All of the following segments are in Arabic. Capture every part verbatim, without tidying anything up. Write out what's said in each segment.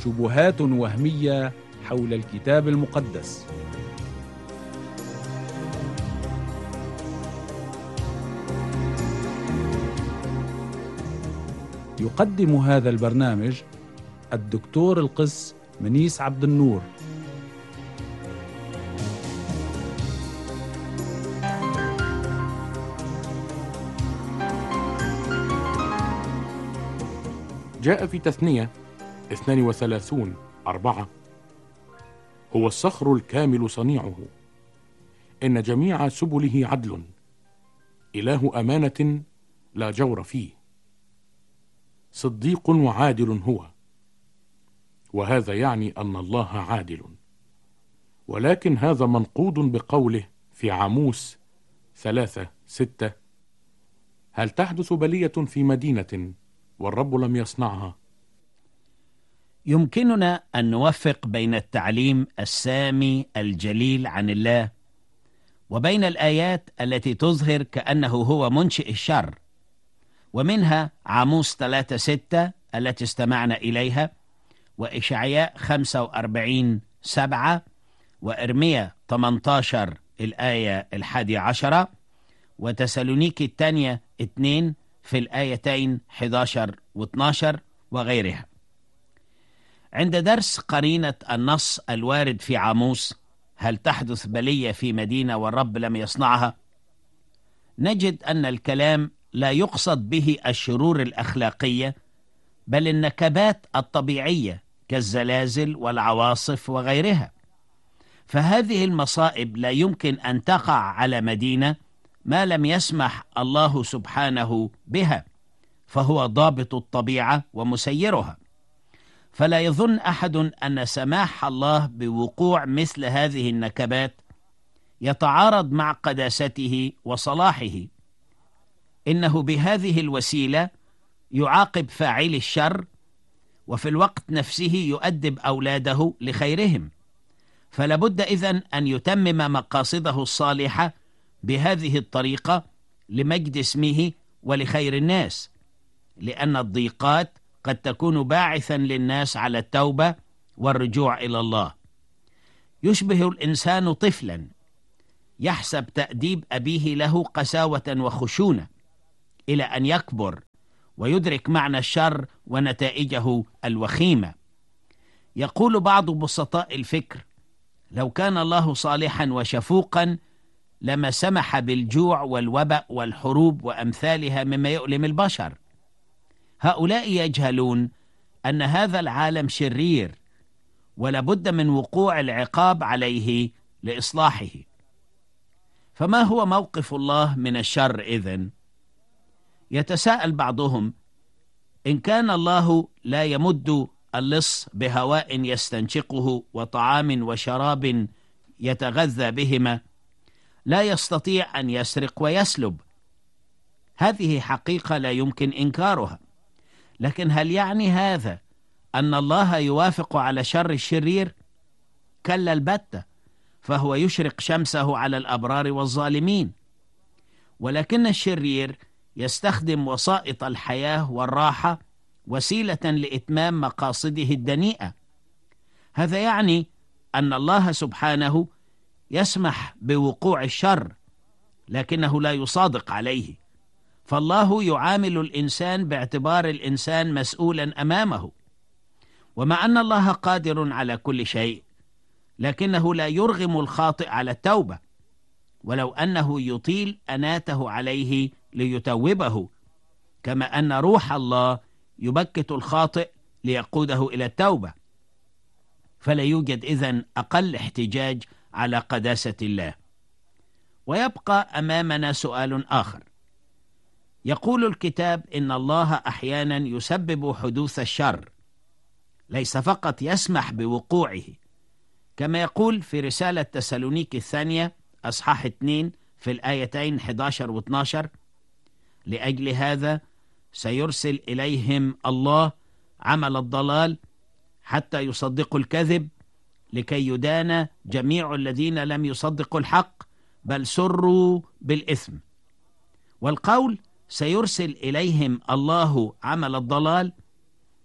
شبهات وهمية حول الكتاب المقدس. يقدم هذا البرنامج الدكتور القس منيس عبد النور. جاء في تثنية اثنان وثلاثون أربعة: هو الصخر الكامل صنيعه، إن جميع سبله عدل، إله أمانة لا جور فيه، صديق وعادل هو. وهذا يعني أن الله عادل، ولكن هذا منقوض بقوله في عاموس ثلاثة ستة: هل تحدث بلية في مدينة والرب لم يصنعها؟ يمكننا أن نوفق بين التعليم السامي الجليل عن الله وبين الآيات التي تظهر كأنه هو منشئ الشر، ومنها عاموس ثلاثة ستة التي استمعنا إليها، وإشعياء خمسة وأربعين سبعة، وإرميا ثمانية عشر الآية الحادية عشرة، وتسالونيكي الثانية اثنين في الآيتين أحد عشر واثني عشر وغيرها. عند درس قرينة النص الوارد في عاموس هل تحدث بلية في مدينة والرب لم يصنعها، نجد أن الكلام لا يقصد به الشرور الأخلاقية، بل النكبات الطبيعية كالزلازل والعواصف وغيرها. فهذه المصائب لا يمكن أن تقع على مدينة ما لم يسمح الله سبحانه بها، فهو ضابط الطبيعة ومسيرها. فلا يظن أحد أن سماح الله بوقوع مثل هذه النكبات يتعارض مع قداسته وصلاحه. إنه بهذه الوسيلة يعاقب فاعلي الشر، وفي الوقت نفسه يؤدب أولاده لخيرهم. فلابد إذن أن يتمم مقاصده الصالحة بهذه الطريقة لمجد اسمه ولخير الناس، لأن الضيقات قد تكون باعثا للناس على التوبة والرجوع إلى الله. يشبه الإنسان طفلا يحسب تأديب أبيه له قساوة وخشونة إلى أن يكبر ويدرك معنى الشر ونتائجه الوخيمة. يقول بعض بسطاء الفكر: لو كان الله صالحا وشفوقا لما سمح بالجوع والوباء والحروب وأمثالها مما يؤلم البشر. هؤلاء يجهلون أن هذا العالم شرير، ولابد من وقوع العقاب عليه لإصلاحه. فما هو موقف الله من الشر إذن؟ يتساءل بعضهم: إن كان الله لا يمد اللص بهواء يستنشقه وطعام وشراب يتغذى بهما، لا يستطيع أن يسرق ويسلب. هذه حقيقة لا يمكن إنكارها، لكن هل يعني هذا أن الله يوافق على شر الشرير؟ كلا البتة، فهو يشرق شمسه على الأبرار والظالمين. ولكن الشرير يستخدم وسائط الحياة والراحة وسيلة لإتمام مقاصده الدنيئة. هذا يعني أن الله سبحانه يسمح بوقوع الشر، لكنه لا يصادق عليه. فالله يعامل الإنسان باعتبار الإنسان مسؤولا أمامه. ومع أن الله قادر على كل شيء، لكنه لا يرغم الخاطئ على التوبة، ولو أنه يطيل أناته عليه ليتوبه، كما أن روح الله يبكت الخاطئ ليقوده إلى التوبة. فلا يوجد إذن أقل احتجاج على قداسة الله. ويبقى أمامنا سؤال آخر. يقول الكتاب إن الله أحيانا يسبب حدوث الشر، ليس فقط يسمح بوقوعه، كما يقول في رسالة تسالونيكي الثانية أصحاح اثنين في الآيتين أحد عشر واثني عشر: لأجل هذا سيرسل إليهم الله عمل الضلال حتى يصدقوا الكذب، لكي يدان جميع الذين لم يصدقوا الحق بل سروا بالإثم. والقول سيرسل إليهم الله عمل الضلال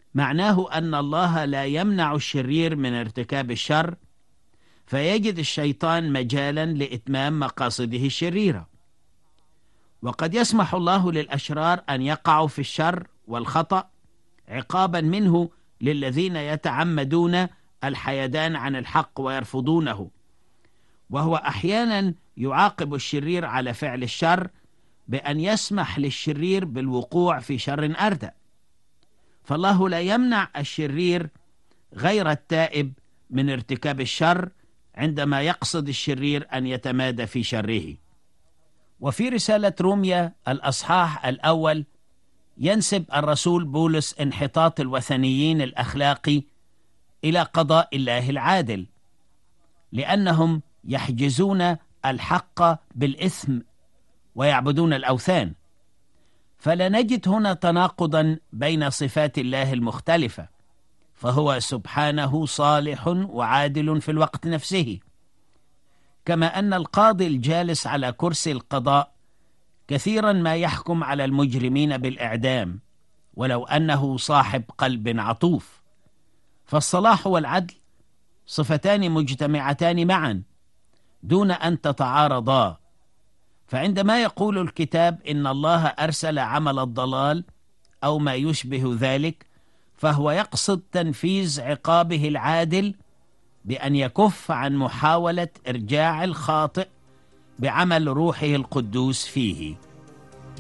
معناه أن الله لا يمنع الشرير من ارتكاب الشر، فيجد الشيطان مجالا لإتمام مقاصده الشريرة. وقد يسمح الله للأشرار أن يقعوا في الشر والخطأ عقابا منه للذين يتعمدون الحيدان عن الحق ويرفضونه، وهو أحيانا يعاقب الشرير على فعل الشر بأن يسمح للشرير بالوقوع في شر أردى. فالله لا يمنع الشرير غير التائب من ارتكاب الشر عندما يقصد الشرير أن يتمادى في شره. وفي رسالة روميا الأصحاح الأول ينسب الرسول بولس انحطاط الوثنيين الأخلاقي إلى قضاء الله العادل، لأنهم يحجزون الحق بالإثم ويعبدون الأوثان. فلا نجد هنا تناقضا بين صفات الله المختلفة، فهو سبحانه صالح وعادل في الوقت نفسه، كما أن القاضي الجالس على كرسي القضاء كثيرا ما يحكم على المجرمين بالإعدام ولو أنه صاحب قلب عطوف. فالصلاح والعدل صفتان مجتمعتان معا دون أن تتعارضا. فعندما يقول الكتاب إن الله أرسل عمل الضلال أو ما يشبه ذلك، فهو يقصد تنفيذ عقابه العادل بأن يكف عن محاولة إرجاع الخاطئ بعمل روحه القدوس فيه.